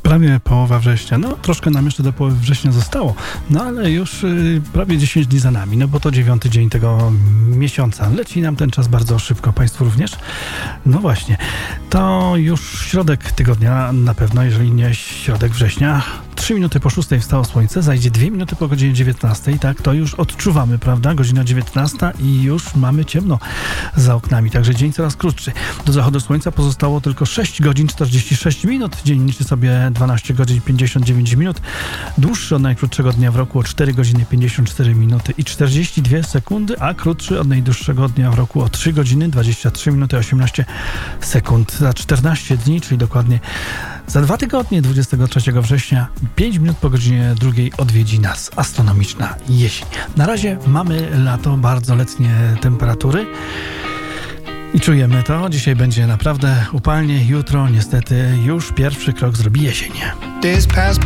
Prawie połowa września. No, troszkę nam jeszcze do połowy września zostało, no ale już prawie 10 dni za nami, no bo to 9 dzień tego miesiąca. Leci nam ten czas bardzo szybko, Państwu również. No właśnie, to już środek tygodnia na pewno, jeżeli nie środek września. 3 minuty po 6 wstało słońce, zajdzie 2 minuty po godzinie 19, tak, to już odczuwamy, prawda, godzina 19 i już mamy ciemno za oknami, także dzień coraz krótszy. Do zachodu słońca pozostało tylko 6 godzin 46 minut, dzień liczy sobie 12 godzin 59 minut, dłuższy od najkrótszego dnia w roku o 4 godziny 54 minuty i 42 sekundy, a krótszy od najdłuższego dnia w roku o 3 godziny 23 minuty 18 sekund. Za 14 dni, czyli dokładnie za 2 tygodnie, 23 września, 5 minut po godzinie 2 odwiedzi nas astronomiczna jesień. Na razie mamy lato, bardzo letnie temperatury i czujemy to. Dzisiaj będzie naprawdę upalnie, jutro niestety już pierwszy krok zrobi jesień.